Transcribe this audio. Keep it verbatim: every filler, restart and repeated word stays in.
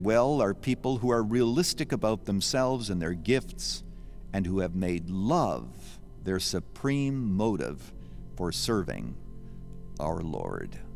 Well are people who are realistic about themselves and their gifts, and who have made love their supreme motive for serving our Lord.